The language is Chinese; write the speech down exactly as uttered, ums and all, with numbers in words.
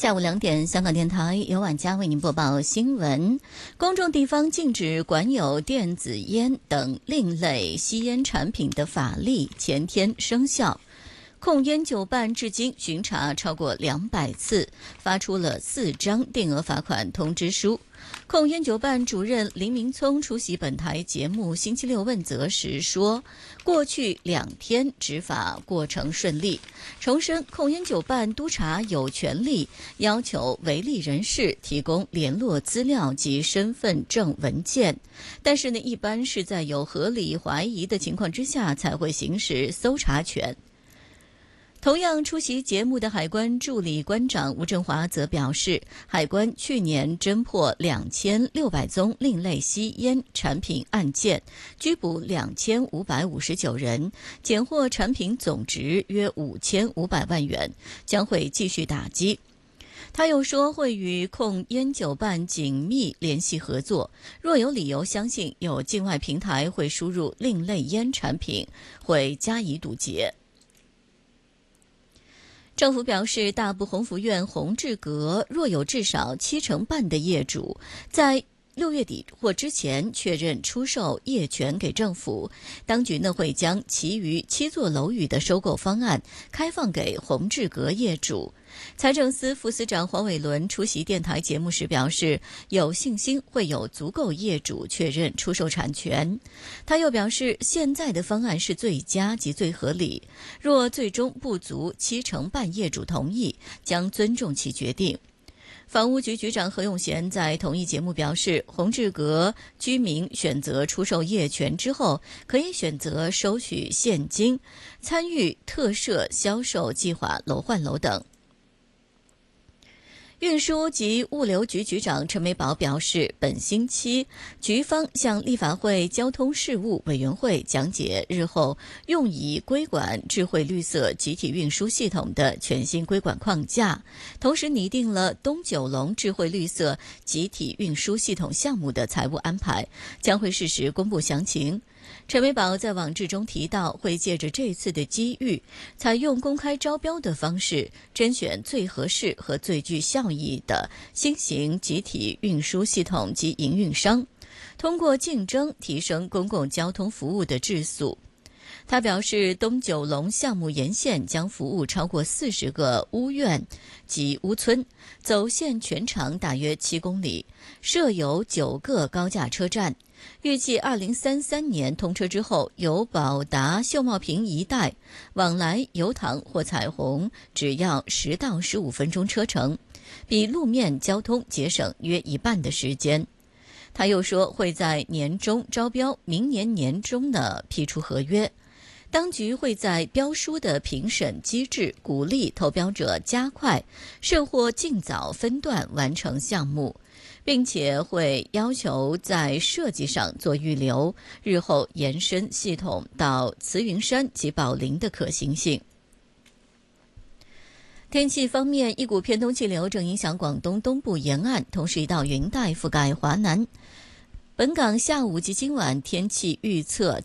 下午两点，香港电台由晚佳为您播报新闻。公众地方禁止管有电子烟等另类吸烟产品的法例前天生效。控烟酒办至今巡查超过两百次，发出了四张定额罚款通知书。控烟酒办主任林明聪出席本台节目星期六问责时说，过去两天执法过程顺利，重申控烟酒办督察有权利要求违例人士提供联络资料及身份证文件，但是呢，一般是在有合理怀疑的情况之下才会行使搜查权。同样出席节目的海关助理关长吴振华则表示，海关去年侦破两千六百宗另类吸烟产品案件，拘捕两千五百五十九人，检获产品总值约五千五百万元，将会继续打击。他又说，会与控烟酒办紧密联系合作，若有理由相信有境外平台会输入另类烟产品，会加以堵截。政府表示，大埔鸿福苑鸿志阁若有至少七成半的业主在六月底或之前确认出售业权给政府，当局呢会将其余七座楼宇的收购方案开放给鸿志阁业主。财政司副司长黄伟伦出席电台节目时表示，有信心会有足够业主确认出售产权。他又表示，现在的方案是最佳及最合理，若最终不足七成半业主同意，将尊重其决定。房屋局局长何永贤在同一节目表示，鸿志阁居民选择出售业权之后，可以选择收取现金，参与特赦销售计划楼换楼等。运输及物流局局长陈美宝表示，本星期局方向立法会交通事务委员会讲解日后用以规管智慧绿色集体运输系统的全新规管框架，同时拟定了东九龙智慧绿色集体运输系统项目的财务安排，将会适时公布详情。陈美宝在网志中提到，会借着这次的机遇，采用公开招标的方式，甄选最合适和最具效益的新型集体运输系统及营运商，通过竞争提升公共交通服务的质素。他表示，东九龙项目沿线将服务超过四十个屋苑及屋村，走线全长大约七公里，设有九个高架车站。预计二零三三年通车之后，由宝达秀茂坪一带往来油塘或彩虹只要十到十五分钟车程，比路面交通节省约一半的时间。他又说，会在年中招标，明年年中的批出合约。当局会在标书的评审机制鼓励投标者加快甚或尽早分段完成项目，并且会要求在设计上做预留，日后延伸系统到慈云山及宝林的可行性。天气方面，一股偏东气流正影响广东东部沿岸，同时一道云带覆盖华南。本港下午及今晚天气预测